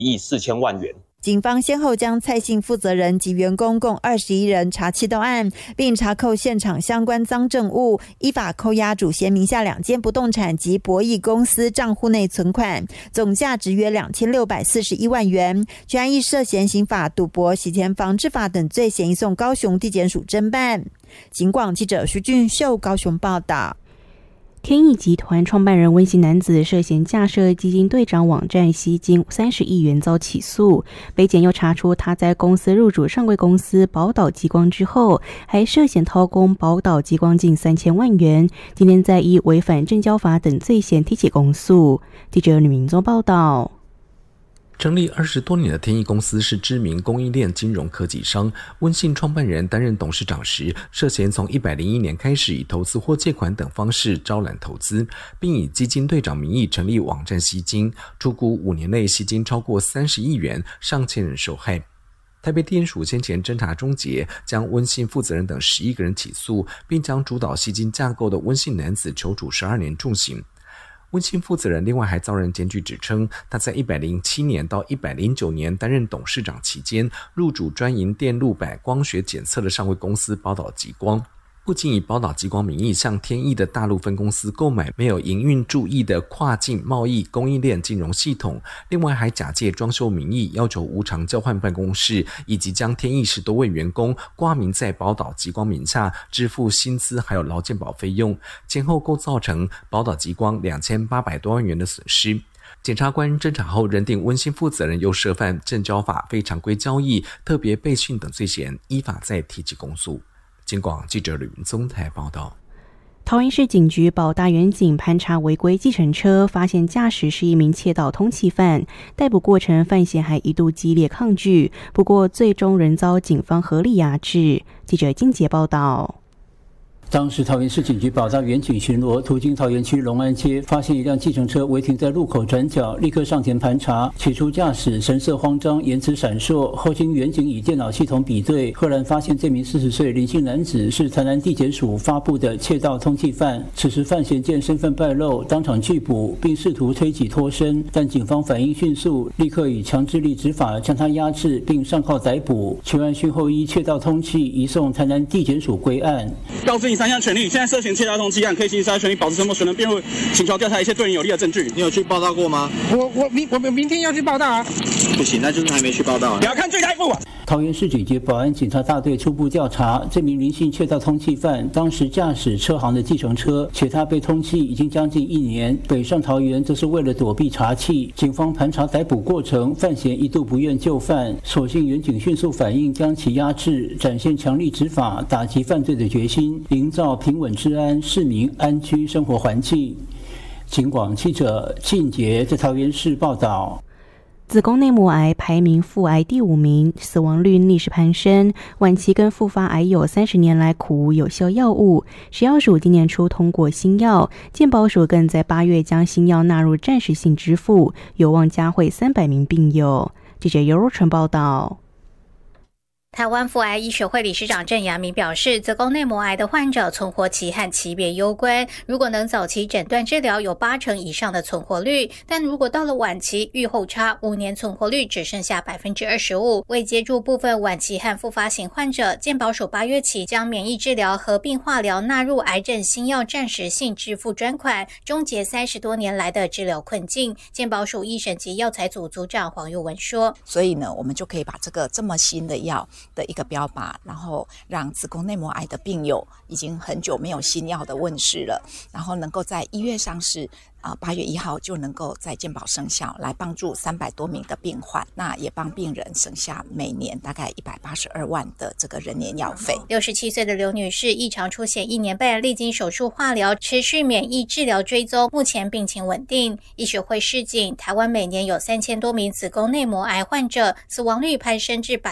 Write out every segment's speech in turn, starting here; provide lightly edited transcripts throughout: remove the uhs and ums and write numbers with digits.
亿4千万元。 警方先后将蔡姓负责人及员工共21人查缉到案，并查扣现场相关赃证物，依法扣押主嫌名下2间不动产及博弈公司账户内存款，总价值约2641万元。全案亦涉嫌刑法、赌博、洗钱防治法等罪嫌，移送高雄地检署侦办。警广记者徐俊秀高雄报道。 天翼集团创办人温姓男子涉嫌架设基金队长网站吸金30亿元遭起诉，北检又查出他在公司入主上柜公司宝岛极光之后，还涉嫌掏空宝岛极光近3000万元，今天再依违反证交法等罪嫌提起公诉。记者吕明宗报道。 成立20多年的天翼公司是知名供应链金融科技商，温姓创办人担任董事长时，涉嫌从101年开始以投资或借款等方式招揽投资，并以基金队长名义成立网站吸金，出估5年内吸金超过30亿元，上千人受害。台北地检署先前侦查终结，将温姓负责人等11个人起诉，并将主导吸金架构的温姓男子求处12年重刑。温姓负责人另外还遭人检举指称，他在107年到109年担任董事长期间，入主专营电路板光学检测的上柜公司宝岛极光，不仅以宝岛极光名义向天翼的大陆分公司购买没有营运注意的跨境贸易供应链金融系统，另外还假借装修名义要求无偿交换办公室，以及将天翼10多位员工挂名在宝岛极光名下支付薪资还有劳健保费用，前后构造成宝岛极光2800多万元的损失。检察官侦查后认定温姓负责人又涉犯证交法、非常规交易、特别备讯等罪嫌，依法再提起公诉。警广记者吕云宗台报道。 桃园市警局保大员警盘查违规计程车，发现驾驶是一名窃盗通缉犯，逮捕过程犯嫌还一度激烈抗拒，不过最终仍遭警方合力压制。记者金杰报道。 当时桃园市警局保大员警巡逻，途经桃园区龙安街，发现一辆计程车违停在路口转角，立刻上前盘查。起初驾驶神色慌张，言辞闪烁，后经员警以电脑系统比对，赫然发现这名40岁林姓男子是台南地检署发布的窃盗通缉犯。此时犯嫌见身份败露，当场拒捕，并试图推挤脱身，但警方反应迅速，立刻以强制力执法将他压制，并上铐逮捕。全案讯后依窃盗通缉移送台南地检署归案。 告知你3项权利，现在涉嫌窃盗通缉案，可以行使权利保持沉默，谁能辩护，请求调查一切对你有利的证据。 你有去报道过吗？ 我明天要去报道啊。 不行，那就是还没去报道。 不要看最大一步。 桃园市警局保安警察大队初步调查，这名林姓窃盗通缉犯当时驾驶车行的计程车，且他被通缉已经将近1年，北上桃园则是为了躲避查缉。警方盘查逮捕过程，犯嫌一度不愿就范，所幸员警迅速反应，将其压制，展现强力执法打击犯罪的决心，营造平稳治安、市民安居生活环境。警广记者靳杰在桃园市报道。 子宫内膜癌排名腹癌第5名，死亡率逆势攀升，晚期跟复发癌友30年来苦无有效药物。食药署今年初通过新药，健保署更在8月将新药纳入暂时性支付，有望嘉惠300名病友。记者尤若纯报道。 台湾妇癌医学会理事长郑阳明表示，子宫内膜癌的患者存活期和级别攸关，如果能早期诊断治疗，有80%以上的存活率，但如果到了晚期，预后差5年存活率只剩下 25%。 为接住部分晚期和复发型患者，健保署8月起将免疫治疗合并化疗纳入癌症新药暂时性支付专款，终结30多年来的治疗困境。健保署医审及药材组组长黄佑文说， 所以呢，我们就可以把这么新的药的一个标靶，然后让子宫内膜癌的病友已经很久没有新药的问世了，然后能够在1月上市，8月1号就能够在健保生效，来帮助300多名的病患，那也帮病人省下每年大概182万的这个人年药费。 67岁的刘女士异常出血1年半，历经手术化疗，持续免疫治疗追踪，目前病情稳定。医学会示警，台湾每年有3000多名子宫内膜癌患者，死亡率攀升至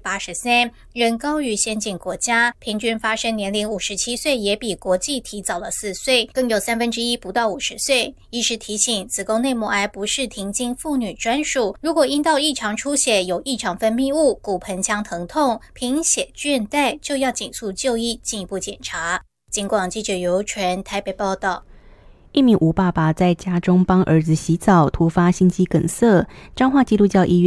83%， 仍高于先进国家，平均发生年龄57岁，也比国际提早了4岁，更有1/3不到50岁。医师提醒，子宫内膜癌不是停经妇女专属，如果阴道异常出血、有异常分泌物、骨盆腔疼痛、贫血、倦怠，就要紧速就医，进一步检查。警广记者尤纯台北报道。 一名吴爸爸在家中帮儿子洗澡，突发心肌梗塞，彰化基督教医院